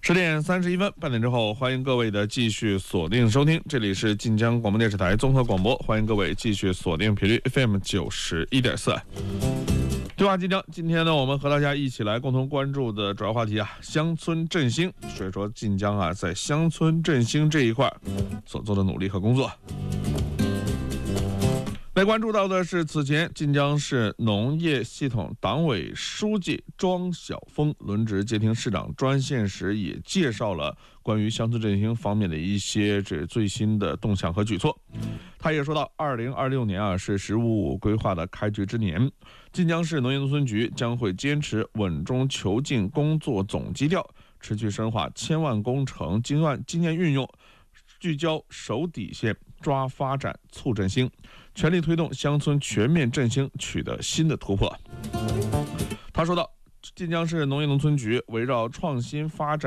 10点31分，半点之后，欢迎各位的继续锁定收听，这里是晋江广播电视台综合广播，欢迎各位继续锁定频率 FM 91.4。对话晋江，今天呢，我们和大家一起来共同关注的主要话题乡村振兴。所以说，晋江在乡村振兴这一块所做的努力和工作。来关注到的是，此前晋江市农业系统党委书记庄晓峰轮值接听市长专线时，也介绍了关于乡村振兴方面的一些最新的动向和举措。他也说到，2026年是“15+5”规划的开局之年，晋江市农业农村局将会坚持稳中求进工作总基调，持续深化千万工程经验运用，聚焦守底线，抓发展，促振兴，全力推动乡村全面振兴取得新的突破。他说道，晋江市农业农村局围绕创新发展